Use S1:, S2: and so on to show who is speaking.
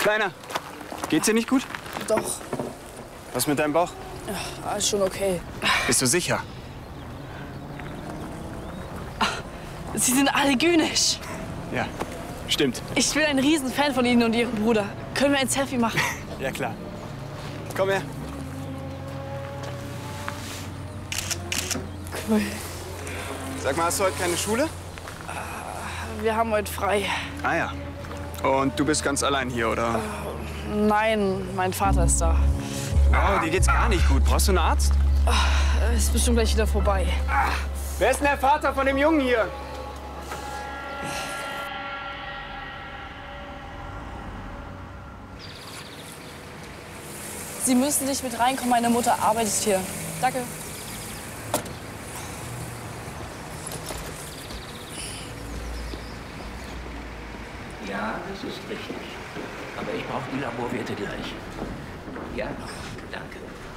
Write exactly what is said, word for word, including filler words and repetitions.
S1: Kleiner, geht's dir nicht gut?
S2: Doch.
S1: Was mit deinem Bauch?
S2: Ja, alles schon okay.
S1: Bist du sicher?
S2: Sie sind alle gynisch.
S1: Ja, stimmt.
S2: Ich bin ein Riesenfan von Ihnen und Ihrem Bruder. Können wir ein Selfie machen?
S1: Ja, klar. Komm her.
S2: Cool.
S1: Sag mal, hast du heute keine Schule?
S2: Wir haben heute frei.
S1: Ah ja. Und du bist ganz allein hier, oder?
S2: Nein, mein Vater ist da.
S1: Wow, dir geht's gar nicht gut. Brauchst du einen Arzt?
S2: Er ist bestimmt gleich wieder vorbei.
S1: Wer ist denn der Vater von dem Jungen hier?
S2: Sie müssen nicht mit reinkommen, meine Mutter arbeitet hier. Danke.
S3: Ja, das ist richtig. Aber ich brauche die Laborwerte gleich. Ja, danke.